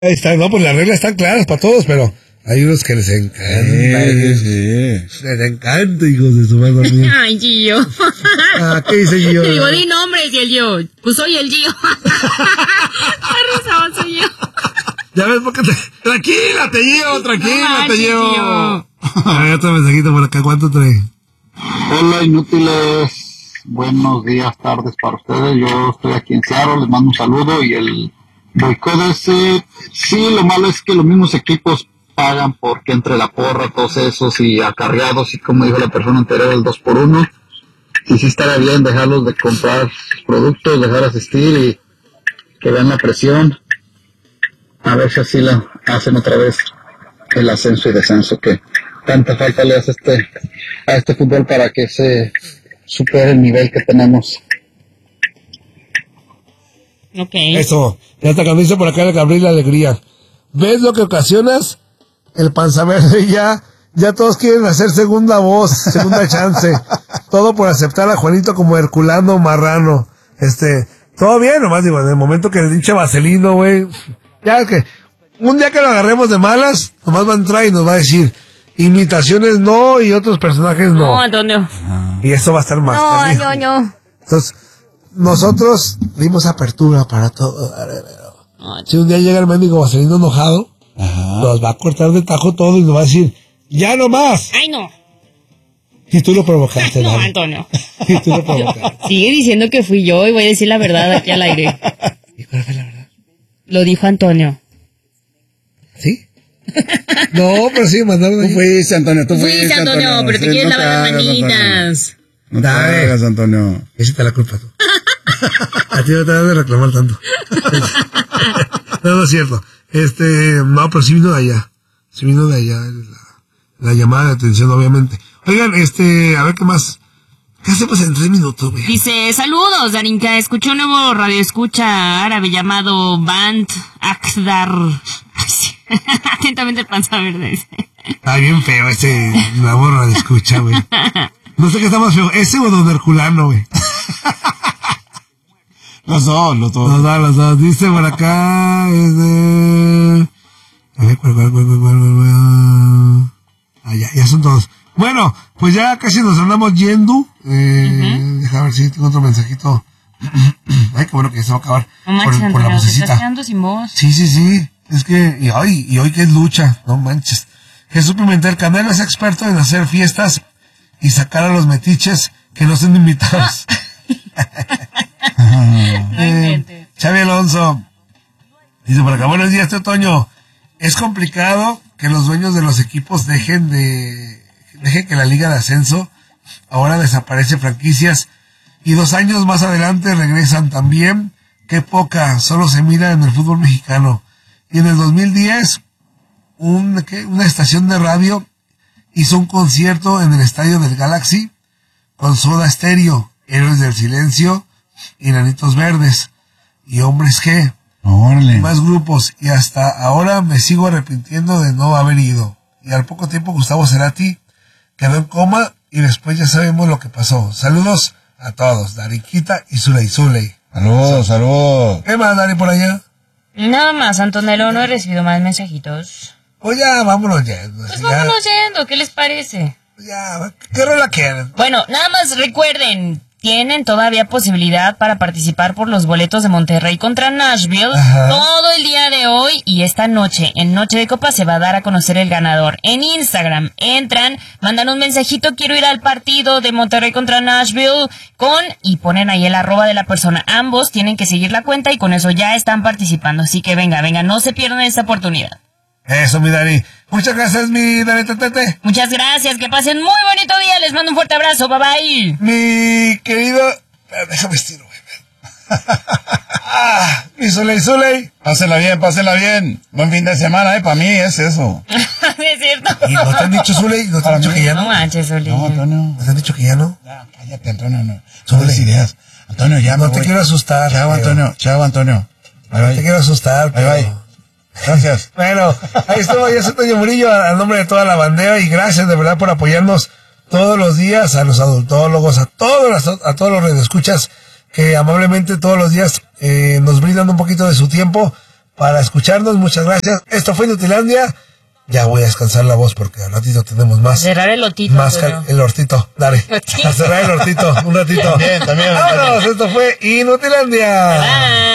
Ahí está, no, pues las reglas están claras para todos, pero hay unos que les encanta. Sí. Les encanta, hijos de su madre. Ay, Gio. ¿Qué dice Gio? Digo, di nombres y el Gio. Pues soy el Gio. La risa, soy yo. Ya ves, porque tranquila, te llevo. Gio. A ver, otro mensajito por acá, ¿cuánto trae? Hola, inútiles. Buenos días, tardes para ustedes. Yo estoy aquí en Seattle, les mando un saludo. Y el boicot ese, sí, lo malo es que los mismos equipos pagan porque entre la porra, todos esos y acarreados, y como dijo la persona anterior, el 2x1. Y sí estaría bien dejarlos de comprar productos, dejar asistir y que vean la presión. A ver si así la hacen otra vez el ascenso y descenso que tanta falta le hace a este fútbol para que se supere el nivel que tenemos. Ok. Eso, ya te cambiaste por acá el Gabriel Alegría. ¿Ves lo que ocasionas? El panza verde ya todos quieren hacer segunda voz, segunda chance. Todo por aceptar a Juanito como Herculano marrano. Todo bien, nomás digo, en el momento que le dice Vaselino, güey, ya que un día que lo agarremos de malas, nomás va a entrar y nos va a decir imitaciones no y otros personajes no. No, Antonio. Y eso va a estar más. No. Entonces, nosotros dimos apertura para todo. Si un día llega el mendigo Vaselino enojado, nos va a cortar de tajo todo y nos va a decir, ¡ya no más! Ay, no. Y tú lo provocaste, No, Dani. Antonio. Y tú lo provocaste. Sigue diciendo que fui yo y voy a decir la verdad aquí al aire. ¿Y cuál fue la verdad? Lo dijo Antonio. ¿Sí? No, pero sí, mandaron. Tú fuiste, Antonio, Fuiste, Antonio, pero te quieres lavar las manitas. No te hagas, Antonio. Échate la culpa tú. A ti no te vas a reclamar tanto. No es cierto. No, pero sí vino de allá. Sí vino de allá la llamada de atención, obviamente. Oigan, a ver qué más. ¿Qué hacemos en 3 minutos, güey? Dice, saludos, Darinka. Escuché un nuevo radioescucha árabe llamado Band Akdar. Atentamente el panza verde. Está bien feo ese nuevo radioescucha, güey. No sé qué está más feo, ese o Don Herculano, güey. Los dos. Los dos. Dice por acá, A ver, ¿cuál? Ya son todos. Bueno, pues ya casi nos andamos yendo. Deja ver si tengo otro mensajito. Ay, qué bueno que se va a acabar No manches, por la Antonio, te vocecita. estás quedando sin voz. Sí. Es que, y hoy que es lucha, no manches. Jesús Pimentel Canelo es experto en hacer fiestas y sacar a los metiches que no son invitados. No inventes. Xavi Alonso dice por acá, buenos días, este otoño. Es complicado que los dueños de los equipos dejen que la liga de ascenso ahora desaparece franquicias y 2 años más adelante regresan también. Qué poca, solo se mira en el fútbol mexicano. Y en el 2010, una estación de radio hizo un concierto en el estadio del Galaxy con Soda Stereo, Héroes del Silencio y Enanitos Verdes. Y Hombres G. Órale. Más grupos. Y hasta ahora me sigo arrepintiendo de no haber ido. Y al poco tiempo Gustavo Cerati quedó en coma y después ya sabemos lo que pasó. Saludos a todos, Dariquita y Zuley. Saludos. ¿Qué más, Dari, por allá? Nada más, Antonelo, no he recibido más mensajitos. Pues ya, vámonos yendo. Pues vámonos yendo, ¿qué les parece? Ya, ¿qué rola quieren? Bueno, nada más recuerden, tienen todavía posibilidad para participar por los boletos de Monterrey contra Nashville. Ajá. Todo el día de hoy y esta noche, en Noche de Copa, se va a dar a conocer el ganador. En Instagram, entran, mandan un mensajito, quiero ir al partido de Monterrey contra Nashville, y ponen ahí el @ de la persona. Ambos tienen que seguir la cuenta y con eso ya están participando. Así que venga, no se pierdan esta oportunidad. Eso, mi Dari. Muchas gracias, mi Dari Tetete. Muchas gracias, que pasen muy bonito día, les mando un fuerte abrazo, bye bye. Mi querido... Déjame estiro, güey. Mi Zuley. Pásela bien. Buen fin de semana, para mí es eso. Es cierto. ¿Y no te han dicho, Zuley? ¿No te han dicho que ya No no? manches, Oli. No, Antonio. ¿No te han dicho que ya no? Ya, cállate, Antonio, no. Sobre. Sobre ideas. Antonio, ya No me te voy. quiero asustar. Chao, pero- Antonio. No te quiero asustar. Bye, pero- bye. Gracias. Bueno, ahí estuvo, yo soy Toño Murillo, a nombre de toda la bandera, y gracias de verdad por apoyarnos todos los días, a los adultólogos, a todos los radioescuchas que amablemente todos los días nos brindan un poquito de su tiempo para escucharnos. Muchas gracias. Esto fue Inutilandia. Ya voy a descansar la voz porque al ratito tenemos más. Cerrar el hortito. El hortito, dale. A cerrar el hortito, un ratito. También. Vámonos, esto fue Inutilandia. Bye.